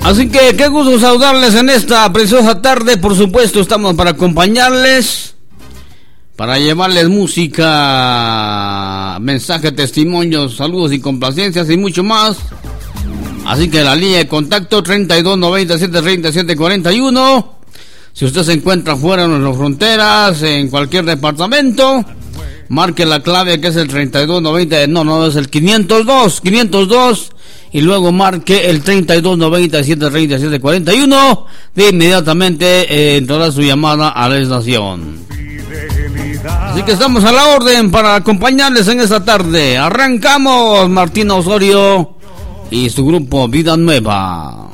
Así que qué gusto saludarles en esta preciosa tarde. Por supuesto, estamos para acompañarles, para llevarles música, mensajes, testimonios, saludos y complacencias y mucho más. Así que la línea de contacto 3297-3741. Si usted se encuentra fuera de nuestras fronteras, en cualquier departamento, marque la clave que es el 3290, no, es el 502, y luego marque el 3297-3741. De inmediatamente entrará su llamada a la estación. Así que estamos a la orden para acompañarles en esta tarde. Arrancamos. Martín Osorio y su grupo Vida Nueva.